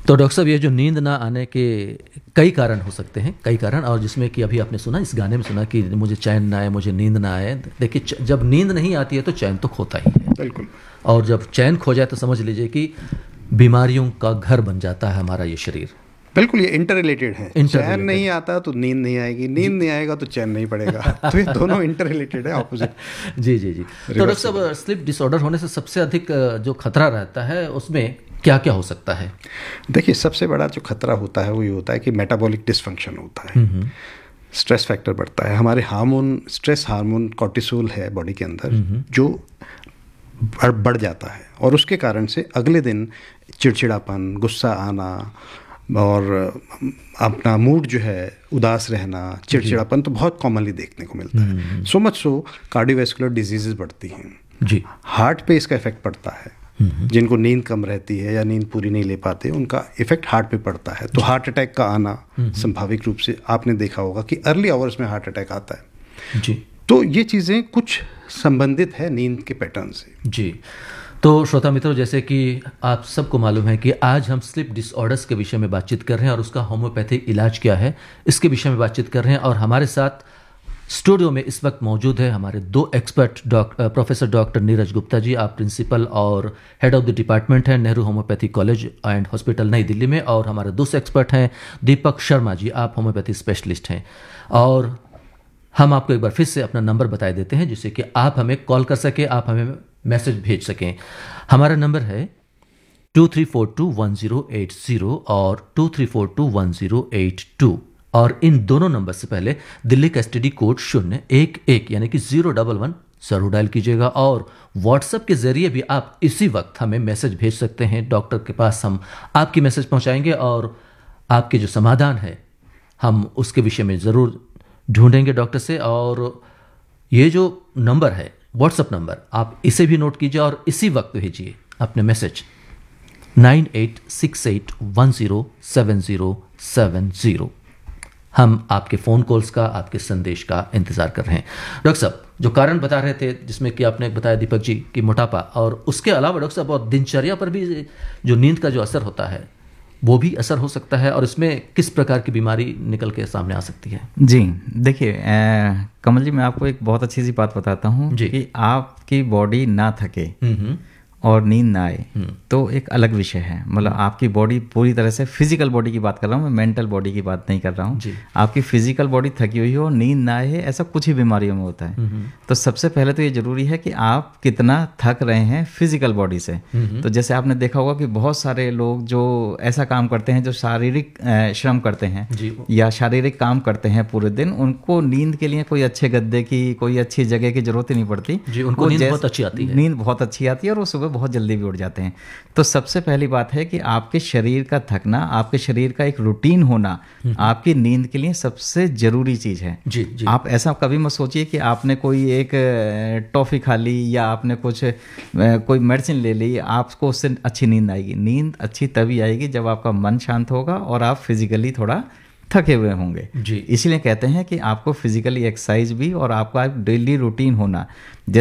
तो डॉक्टर साहब, ये जो नींद ना आने के कई कारण हो सकते हैं, कई कारण, और जिसमें कि अभी आपने सुना, इस गाने में सुना कि मुझे चैन ना आए, मुझे नींद ना आए। देखिए, जब नींद नहीं आती है तो चैन तो खोता ही है, बिल्कुल। और जब चैन खो जाए तो समझ लीजिए कि बीमारियों का घर बन जाता है हमारा ये शरीर। बिल्कुल, ये इंटर रिलेटेड है। चैन नहीं आता तो नींद नहीं आएगी, नींद नहीं आएगा तो चैन नहीं पड़ेगा। तो ये दोनों इंटर रिलेटेड है, ऑपोजिट। जी जी जी। तो डॉक्टर साहब, स्लीप डिसऑर्डर होने से सबसे अधिक जो खतरा रहता है उसमें क्या क्या हो सकता है? देखिए, सबसे बड़ा जो खतरा होता है वो ये होता है कि मेटाबॉलिक डिसफंक्शन होता है, स्ट्रेस फैक्टर बढ़ता है। हमारे हार्मोन, स्ट्रेस हार्मोन कॉर्टिसोल है बॉडी के अंदर, जो बढ़ जाता है, और उसके कारण से अगले दिन चिड़चिड़ापन, गुस्सा आना, और अपना मूड जो है उदास रहना, चिड़चिड़ापन तो बहुत कॉमनली देखने को मिलता है। So much so cardiovascular diseases बढ़ती हैं जी। हार्ट पे इसका इफेक्ट पड़ता है। जिनको नींद कम रहती है या नींद पूरी नहीं ले पाते, उनका इफेक्ट हार्ट पे पड़ता है। तो हार्ट अटैक का आना संभाविक रूप से, आपने देखा होगा कि अर्ली आवर्स में हार्ट अटैक आता है जी। तो ये चीज़ें कुछ संबंधित है नींद के पैटर्न से। जी। तो श्रोता मित्रों, जैसे कि आप सबको मालूम है कि आज हम स्लीप डिसऑर्डर्स के विषय में बातचीत कर रहे हैं और उसका होम्योपैथिक इलाज क्या है, इसके विषय में बातचीत कर रहे हैं। और हमारे साथ स्टूडियो में इस वक्त मौजूद है हमारे दो expert, professor doctor Neeraj Gupta ji, आप प्रिंसिपल और हेड ऑफ द डिपार्टमेंट हैं Nehru homeopathy college and hospital नई दिल्ली में, और हमारे दूसरे एक्सपर्ट हैं दीपक शर्मा जी, आप होम्योपैथी स्पेशलिस्ट हैं। और हम आपको एक बार फिर से अपना नंबर बता देते हैं जिससे कि आप हमें कॉल कर सकें, आप हमें मैसेज भेज सकें। हमारा नंबर है 23421080 और 23421082, और इन दोनों नंबर से पहले दिल्ली का एसटीडी कोड 011 यानी कि 011 जरूर डायल कीजिएगा। और व्हाट्सएप के जरिए भी आप इसी वक्त हमें मैसेज भेज सकते हैं। डॉक्टर के पास हम आपकी मैसेज पहुंचाएंगे और आपके जो समाधान है हम उसके विषय में ज़रूर ढूंढेंगे डॉक्टर से। और ये जो नंबर है, व्हाट्सएप नंबर, आप इसे भी नोट कीजिए और इसी वक्त भेजिए अपने मैसेज 9868107070। हम आपके फ़ोन कॉल्स का, आपके संदेश का इंतज़ार कर रहे हैं। डॉक्टर साहब, जो कारण बता रहे थे जिसमें कि आपने बताया दीपक जी कि मोटापा, और उसके अलावा डॉक्टर साहब और दिनचर्या पर भी जो नींद का जो असर होता है वो भी असर हो सकता है, और इसमें किस प्रकार की बीमारी निकल के सामने आ सकती है? जी देखिए, कमल जी, मैं आपको एक बहुत अच्छी सी बात बताता हूँ कि आपकी बॉडी ना थके और नींद ना आए तो एक अलग विषय है। मतलब आपकी बॉडी पूरी तरह से, फिजिकल बॉडी की बात कर रहा हूँ मैं, मेंटल बॉडी की बात नहीं कर रहा हूँ। आपकी फिजिकल बॉडी थकी हुई हो, नींद ना आए, ऐसा कुछ ही बीमारियों में होता है। तो सबसे पहले तो ये जरूरी है कि आप कितना थक रहे हैं फिजिकल बॉडी से। तो जैसे आपने देखा होगा कि बहुत सारे लोग जो ऐसा काम करते हैं, जो शारीरिक श्रम करते हैं या शारीरिक काम करते हैं पूरे दिन, उनको नींद के लिए कोई अच्छे गद्दे की, कोई अच्छी जगह की जरूरत ही नहीं पड़ती। उनको नींद बहुत अच्छी आती है। नींद बहुत अच्छी आती है और वो सुबह बहुत जल्दी भी उठ जाते हैं। तो सबसे पहली बात है कि आपके शरीर का थकना, आपके शरीर का एक रूटीन होना आपकी नींद के लिए सबसे जरूरी चीज है। जी, जी। आप ऐसा कभी मत सोचिए कि आपने कोई एक टॉफी खा ली या आपने कुछ कोई मेडिसिन ले ली, आपको उससे अच्छी नींद आएगी। नींद अच्छी तभी आएगी जब आपका मन शांत होगा और आप फिजिकली थोड़ा थके हुए होंगे। जी। इसलिए कहते हैं कि आपको फिजिकली एक्सरसाइज भी और आपका डेली रूटीन होना,